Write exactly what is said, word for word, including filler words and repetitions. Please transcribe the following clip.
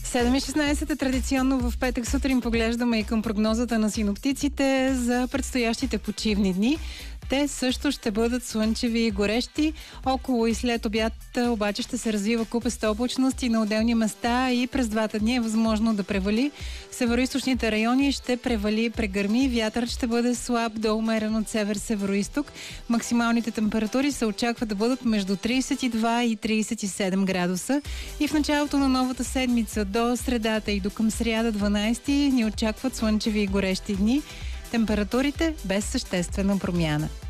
седем и шестнадесет е традиционно в петък сутрин поглеждаме и към прогнозата на синоптиците за предстоящите почивни дни. Те също ще бъдат слънчеви и горещи. Около и след обяд обаче ще се развива купеста облачност и на отделни места и през двата дни е възможно да превали. В североизточните райони ще превали и прегърми. Вятърът ще бъде слаб до умерен от север-североизток. Максималните температури се очаква да бъдат между тридесет и два и тридесет и седем градуса. И в началото на новата седмица до средата и до към сряда дванадесети ни очакват слънчеви и горещи дни. Температурите без съществена промяна.